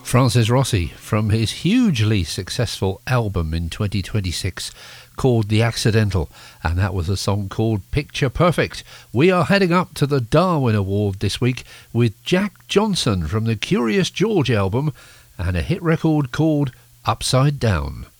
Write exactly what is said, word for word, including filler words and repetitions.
Francis Rossi from his hugely successful album in twenty twenty-six called The Accidental, and that was a song called Picture Perfect. We are heading up to the Darwin Award this week with Jack Johnson from the Curious George album and a hit record called Upside Down.